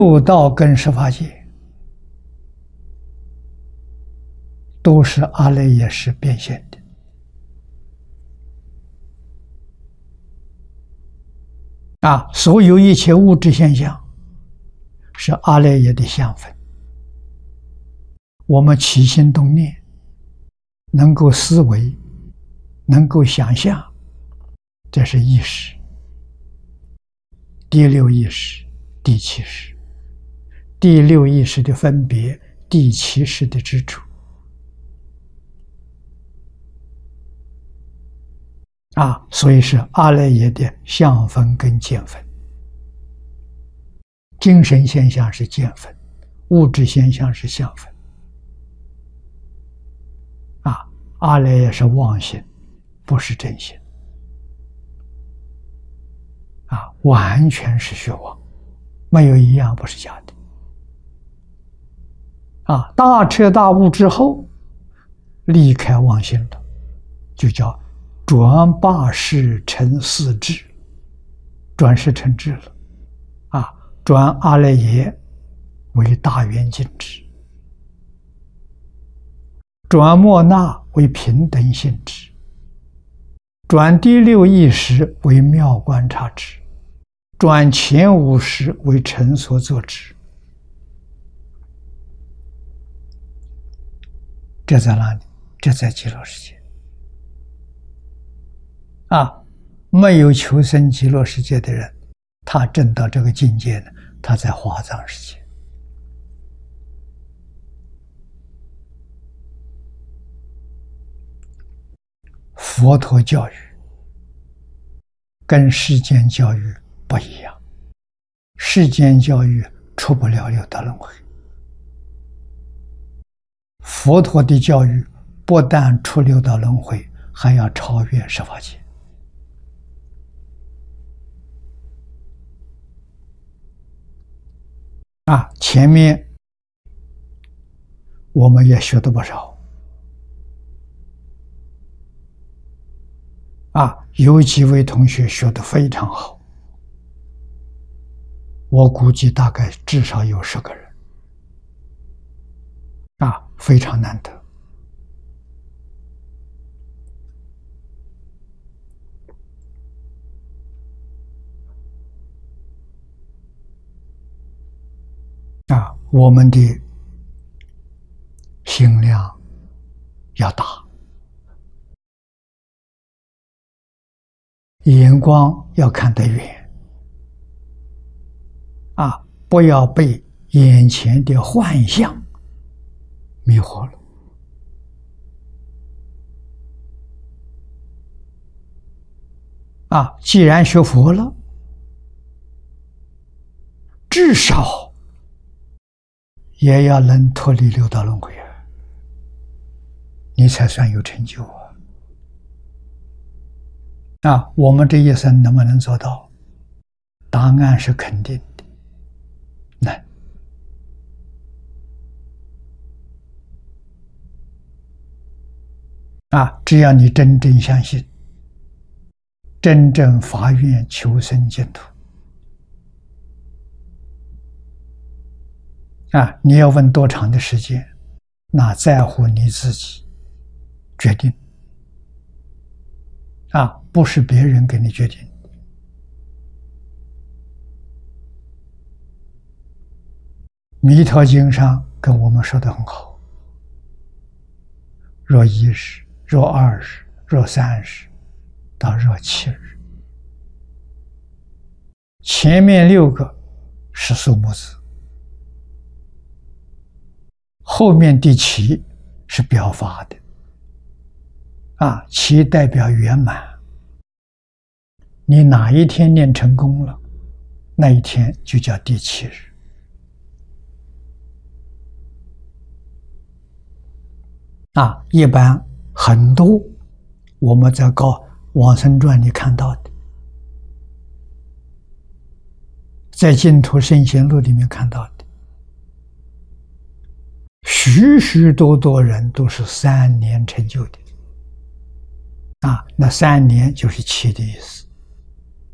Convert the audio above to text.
六道跟十法界都是阿赖耶识变现的所有一切物质现象是阿赖耶的相分。我们起心动念，能够思维，能够想象，这是意识。第六意识、第七识，第六意识的分别，第七识的执着所以是阿赖耶的相分跟见分。精神现象是见分，物质现象是相分。阿赖耶是妄心，不是真心完全是虚妄，没有一样不是假的大彻大悟之后，离开妄心了，就叫转八识成四智，转识成智了转阿赖耶为大圆镜智，转末那为平等性智，转第六意识为妙观察智，转前五识为成所作智。这在哪里？这在极乐世界没有求生极乐世界的人，他证到这个境界呢，他在华藏世界。佛陀教育跟世间教育不一样，世间教育出不了六道轮回，佛陀的教育不但出六道轮回，还要超越十法界前面我们也学的不少有几位同学学得非常好，我估计大概至少有10个人非常难得我们的心量要大，眼光要看得远不要被眼前的幻象迷惑了既然学佛了，至少也要能脱离六道轮回你才算有成就我们这一生能不能做到？答案是肯定的，能只要你真正相信，真正发愿求生净土你要问多长的时间，那在乎你自己决定不是别人给你决定。弥陀经上跟我们说得很好，若1日，若2日，若3日，到若7日，前面6个是数目字，后面第7是表法的7代表圆满。你哪一天念成功了，那一天就叫第7日一般很多我们在往生传里看到的，在净土圣贤录里面看到的，许许多多人都是3年成就的那3年就是7的意思